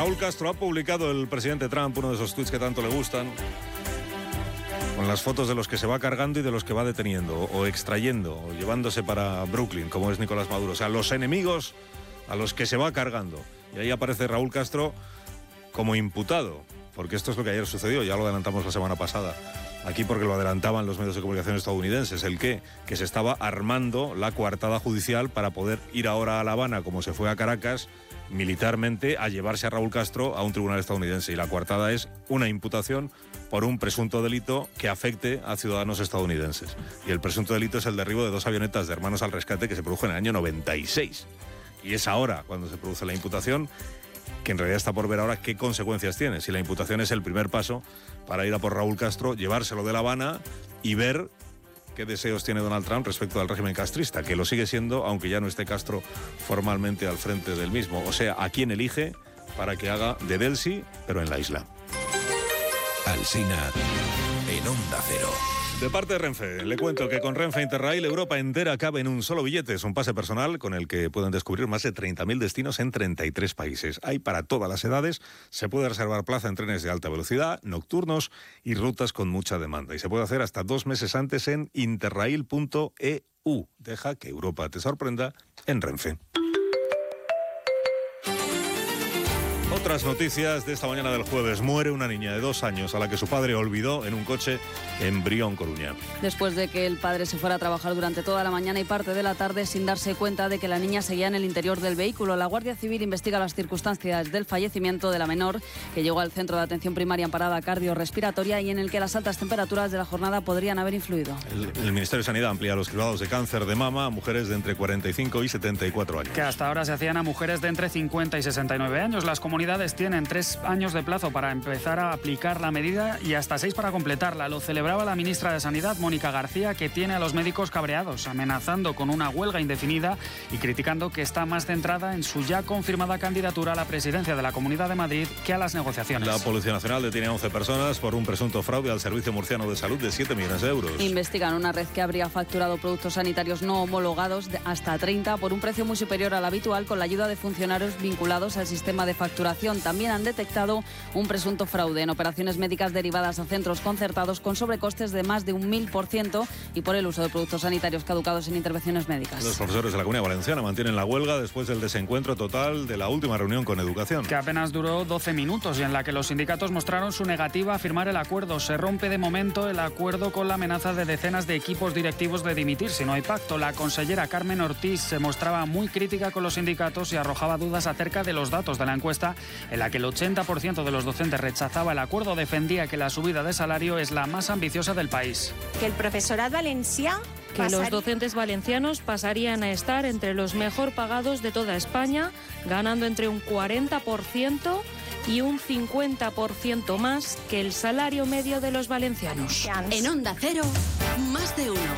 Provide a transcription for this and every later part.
Raúl Castro, ha publicado el presidente Trump uno de esos tweets que tanto le gustan, con las fotos de los que se va cargando y de los que va deteniendo, o extrayendo, o llevándose para Brooklyn, como es Nicolás Maduro. O sea, los enemigos a los que se va cargando. Y ahí aparece Raúl Castro como imputado, porque esto es lo que ayer sucedió, ya lo adelantamos la semana pasada. Aquí porque lo adelantaban los medios de comunicación estadounidenses. ¿El qué? Que se estaba armando la coartada judicial para poder ir ahora a La Habana, como se fue a Caracas, militarmente, a llevarse a Raúl Castro a un tribunal estadounidense. Y la coartada es una imputación por un presunto delito que afecte a ciudadanos estadounidenses. Y el presunto delito es el derribo de 2 avionetas de Hermanos al Rescate que se produjo en el año 96. Y es ahora cuando se produce la imputación, que en realidad está por ver ahora qué consecuencias tiene. Si la imputación es el primer paso para ir a por Raúl Castro, llevárselo de La Habana y ver qué deseos tiene Donald Trump respecto al régimen castrista, que lo sigue siendo, aunque ya no esté Castro formalmente al frente del mismo. O sea, a quién elige para que haga de Delcy, pero en la isla. Alsina, en Onda Cero. De parte de Renfe, le cuento que con Renfe Interrail Europa entera cabe en un solo billete. Es un pase personal con el que pueden descubrir más de 30.000 destinos en 33 países. Hay para todas las edades, se puede reservar plaza en trenes de alta velocidad, nocturnos y rutas con mucha demanda. Y se puede hacer hasta 2 meses antes en interrail.eu. Deja que Europa te sorprenda en Renfe. Otras noticias de esta mañana del jueves. Muere una niña de 2 años a la que su padre olvidó en un coche en Brión, Coruña. Después de que el padre se fuera a trabajar durante toda la mañana y parte de la tarde sin darse cuenta de que la niña seguía en el interior del vehículo, la Guardia Civil investiga las circunstancias del fallecimiento de la menor, que llegó al centro de atención primaria en parada cardiorrespiratoria y en el que las altas temperaturas de la jornada podrían haber influido. El Ministerio de Sanidad amplía los cribados de cáncer de mama a mujeres de entre 45 y 74 años. Que hasta ahora se hacían a mujeres de entre 50 y 69 años. Las comunidades tienen 3 años de plazo para empezar a aplicar la medida y hasta 6 para completarla. Lo celebraba la ministra de Sanidad, Mónica García, que tiene a los médicos cabreados, amenazando con una huelga indefinida y criticando que está más centrada en su ya confirmada candidatura a la presidencia de la Comunidad de Madrid que a las negociaciones. La Policía Nacional detiene a 11 personas por un presunto fraude al Servicio Murciano de Salud de 7 millones de euros. Investigan una red que habría facturado productos sanitarios no homologados hasta 30 por un precio muy superior al habitual con la ayuda de funcionarios vinculados al sistema de facturación. También han detectado un presunto fraude en operaciones médicas derivadas a centros concertados con sobrecostes de más de un 1000% y por el uso de productos sanitarios caducados en intervenciones médicas. Los profesores de la Comunidad Valenciana mantienen la huelga después del desencuentro total de la última reunión con Educación. Que apenas duró 12 minutos y en la que los sindicatos mostraron su negativa a firmar el acuerdo. Se rompe de momento el acuerdo con la amenaza de decenas de equipos directivos de dimitir si no hay pacto. La consellera Carmen Ortiz se mostraba muy crítica con los sindicatos y arrojaba dudas acerca de los datos de la encuesta en la que el 80% de los docentes rechazaba el acuerdo. Defendía que la subida de salario es la más ambiciosa del país. Que el profesorat valencià que los docentes valencianos pasarían a estar entre los mejor pagados de toda España, ganando entre un 40% y un 50% más que el salario medio de los valencianos. En Onda Cero, más de uno.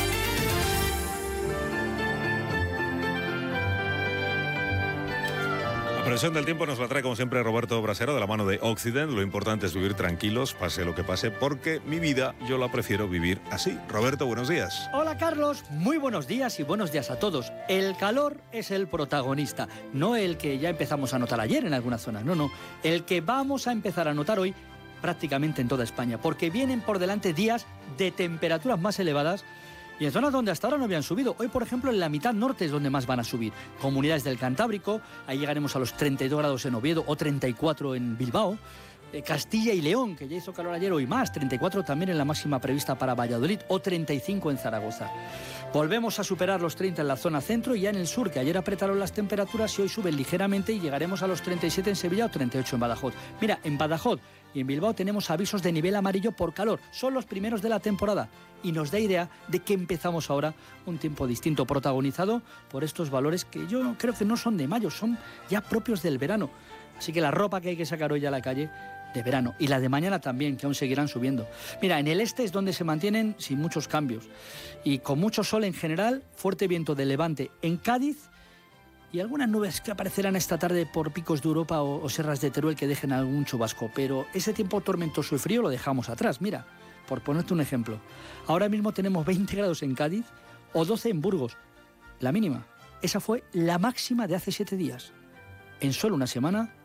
La previsión del tiempo nos la trae como siempre Roberto Brasero de la mano de Occident. Lo importante es vivir tranquilos, pase lo que pase, porque mi vida yo la prefiero vivir así. Roberto, buenos días. Hola Carlos, muy buenos días y buenos días a todos. El calor es el protagonista, no el que ya empezamos a notar ayer en algunas zonas, no, el que vamos a empezar a notar hoy prácticamente en toda España, porque vienen por delante días de temperaturas más elevadas y en zonas donde hasta ahora no habían subido. Hoy, por ejemplo, en la mitad norte es donde más van a subir. Comunidades del Cantábrico, ahí llegaremos a los 32 grados en Oviedo o 34 en Bilbao. Castilla y León, que ya hizo calor ayer, hoy más, 34 también en la máxima prevista para Valladolid o 35 en Zaragoza. Volvemos a superar los 30 en la zona centro y ya en el sur, que ayer apretaron las temperaturas y hoy suben ligeramente y llegaremos a los 37 en Sevilla o 38 en Badajoz. Mira, en Badajoz y en Bilbao tenemos avisos de nivel amarillo por calor. Son los primeros de la temporada y nos da idea de que empezamos ahora un tiempo distinto, protagonizado por estos valores que yo creo que no son de mayo, son ya propios del verano. Así que la ropa que hay que sacar hoy a la calle de verano y la de mañana también, que aún seguirán subiendo. Mira, en el este es donde se mantienen sin muchos cambios y con mucho sol en general, fuerte viento de levante en Cádiz y algunas nubes que aparecerán esta tarde por picos de Europa o serras de Teruel que dejen algún chubasco, pero ese tiempo tormentoso y frío lo dejamos atrás. Mira, por ponerte un ejemplo, ahora mismo tenemos 20 grados en Cádiz o 12 en Burgos, la mínima. Esa fue la máxima de hace 7 días. En solo una semana